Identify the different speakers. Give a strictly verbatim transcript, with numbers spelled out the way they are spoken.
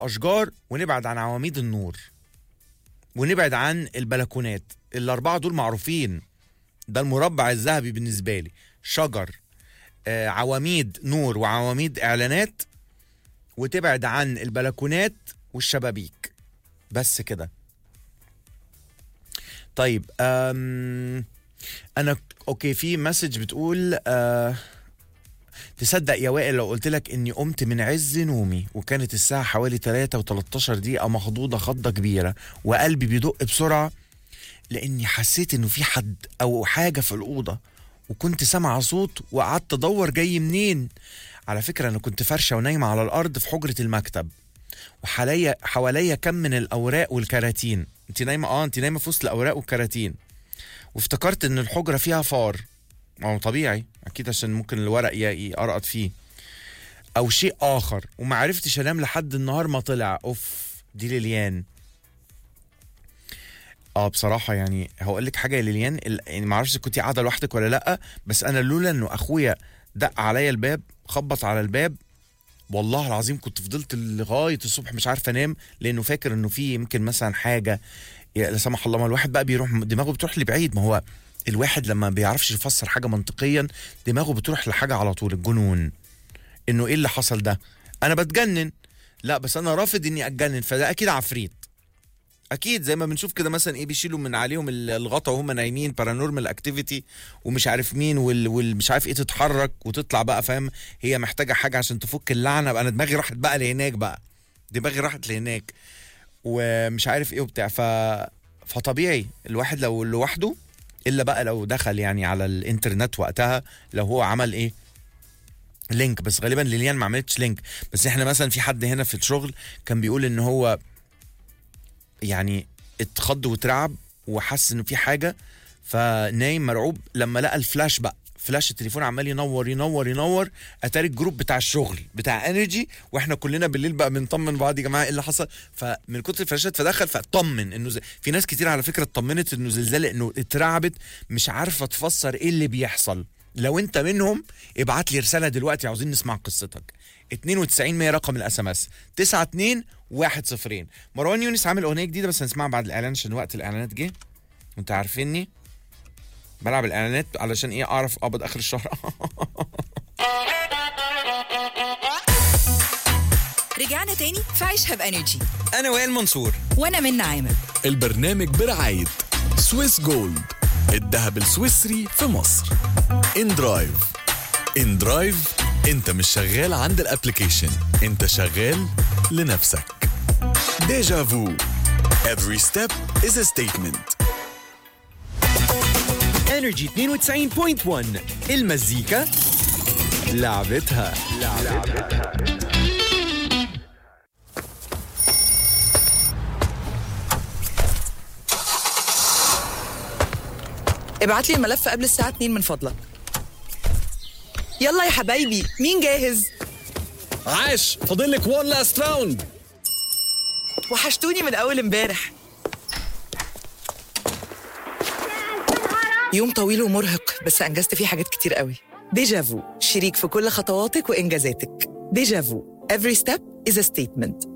Speaker 1: الاشجار ونبعد عن عواميد النور ونبعد عن البلكونات. الاربعه دول معروفين، ده المربع الذهبي بالنسبه لي. شجر، آه، عواميد نور وعواميد اعلانات، وتبعد عن البلكونات والشبابيك. بس كده. طيب أم انا اوكي، في مسج بتقول أه تصدق يا وائل لو قلت لك اني قمت من عز نومي وكانت الساعه حوالي ثلاثة وتلتاشر دقيقه، مخضوضه خضه كبيره وقلبي بيدق بسرعه لاني حسيت انه في حد او حاجه في الاوضه، وكنت سامعه صوت وقعدت ادور جاي منين. على فكره انا كنت فرشه ونايمه على الارض في حجره المكتب، وحواليا حواليا كم من الاوراق والكراتين. انت نايمه اه انت نايمه في وسط الاوراق والكراتين، وافتكرت ان الحجره فيها فار. ما هو طبيعي اكيد عشان ممكن الورق يقرقط فيه او شيء اخر، وما عرفتش انام لحد النهار ما طلع. اوف دي ليليان. اه بصراحه يعني هقول لك حاجه يا ليليان، يعني ما اعرفش كنتي قاعده لوحدك ولا لا، بس انا لولا انه اخويا دق عليا الباب، خبط على الباب، والله العظيم كنت فضلت لغايه الصبح مش عارف انام، لانه فاكر انه في يمكن مثلا حاجه لا سمح الله. ما الواحد بقى بيروح دماغه بتروح لبعيد، ما هو الواحد لما بيعرفش يفسر حاجه منطقيا دماغه بتروح لحاجه على طول. الجنون انه ايه اللي حصل ده، انا بتجنن، لا بس انا رافض اني اتجنن، فده اكيد عفريت. اكيد زي ما بنشوف كده مثلا ايه بيشيلوا من عليهم الغطا وهم نايمين، بارانورمال اكتيفيتي ومش عارف مين وال... والمش عارف ايه تتحرك وتطلع بقى، فاهم؟ هي محتاجه حاجه عشان تفك اللعنه بقى. انا دماغي راحت بقى لهناك بقى، دماغي راحت لهناك ومش عارف ايه وبتاع. ف فطبيعي الواحد لو لوحده، الا بقى لو دخل يعني على الانترنت وقتها، لو هو عمل ايه لينك. بس غالبا ليليان ما عملتش لينك. بس احنا مثلا في حد هنا في الشغل كان بيقول ان هو يعني اتخض وترعب وحس انه في حاجه، فنايم مرعوب لما لقى الفلاش بقى، فلاش التليفون عمال ينور ينور ينور، اتاري الجروب بتاع الشغل بتاع انرجي، واحنا كلنا بالليل بقى بنطمن بعض يا جماعه ايه اللي حصل. فمن كتر الفلاشات فدخل فاطمن انه زي... في ناس كتير على فكره اطمنت انه زلزال، انه اترعبت مش عارفه تفسر ايه اللي بيحصل. لو انت منهم ابعت لي رساله دلوقتي، عاوزين نسمع قصتك. اتنين وتسعين مية رقم الاس ام اس، تسعة اتنين واحد صفرين. مروان يونس عامل اغنيه جديده بس هنسمعها بعد الاعلان عشان وقت الاعلانات جه، وانت عارفيني بلعب الاعلانات علشان ايه؟ اعرف اقبض اخر الشهر.
Speaker 2: رجعنا تاني في عيشها بانرجي.
Speaker 1: انا وائل منصور
Speaker 2: وانا منى عامر.
Speaker 3: البرنامج برعايه سويس جولد، الذهب السويسري في مصر. ان درايف. ان درايف انت مش شغال عند الابليكيشن، انت شغال لنفسك. ديجا فو. Every step is a statement.
Speaker 4: انرجي اثنين وتسعين فاصلة واحد، المزيكا لعبتها. لعبتها.
Speaker 2: ابعت لي الملف قبل الساعة اتنين من فضلك. يلا يا حبايبي، مين جاهز؟
Speaker 3: عاش، فاضل لك وان لاست راوند.
Speaker 2: وحشتوني من اول امبارح. يوم طويل ومرهق بس انجزت فيه حاجات كتير قوي. ديجافو، شريك في كل خطواتك وانجازاتك. ديجافو. Every step is a statement.